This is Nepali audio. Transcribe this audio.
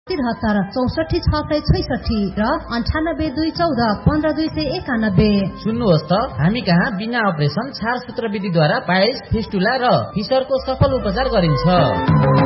73 64 666 र 98 214 15 291। सुन्नुहोस् त, हामी कहाँ बिना अपरेसन छार सूत्र विधिद्वारा पाइल्स, फिस्टुला र फिसरको सफल उपचार गरिन्छ।